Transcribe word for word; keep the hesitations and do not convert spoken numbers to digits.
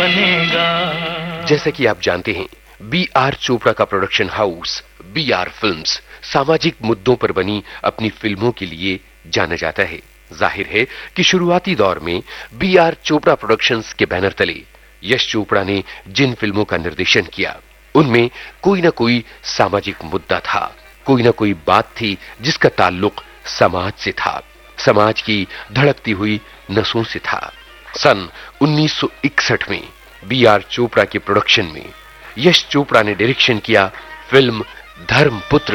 बनेगा। जैसा कि आप जानते हैं, बी आर चोपड़ा का production house B are films सामाजिक मुद्दों पर बनी अपनी फिल्मों के लिए जाना जाता है। जाहिर है कि शुरुआती दौर में बी आर चोपड़ा प्रोडक्शंस के बैनर तले यश चोपड़ा ने जिन फिल्मों का निर्देशन किया, उनमें कोई ना कोई सामाजिक मुद्दा था, कोई ना कोई बात थी जिसका ताल्लुक समाज से था, समाज की धड़कती हुई नसों से था। सन उन्नीस सौ इकसठ में बी आर चोपड़ा के प्रोडक्शन में यश चोपड़ा ने डायरेक्शन किया फिल्म धर्मपुत्र